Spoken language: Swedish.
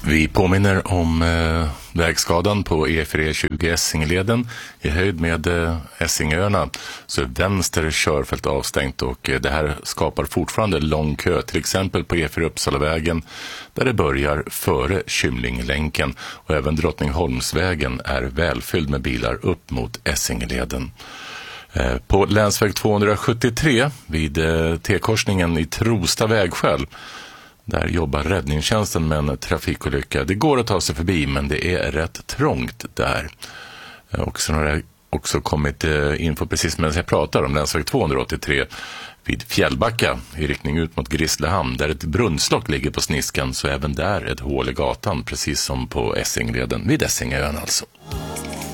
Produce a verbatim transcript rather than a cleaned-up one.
Vi påminner om eh, vägskadan på E fyra tjugo Essingeleden i höjd med eh, Essingöarna. Så vänster körfält avstängt och eh, det här skapar fortfarande lång kö. Till exempel på E fyra Uppsalavägen där det börjar före Kymlinglänken. Och även Drottningholmsvägen är välfylld med bilar upp mot Essingeleden. Eh, på länsväg tvåhundrasjuttiotre vid eh, T-korsningen i Trosta vägskäl. Där jobbar räddningstjänsten med en trafikolycka. Det går att ta sig förbi men det är rätt trångt där. Och sen har det också kommit info precis medan jag pratar om länsväg tvåhundraåttiotre vid Fjällbacka i riktning ut mot Grisslehamn. Där ett brunnslock ligger på sniskan så även där ett hål i gatan precis som på Essingleden vid Essingön alltså.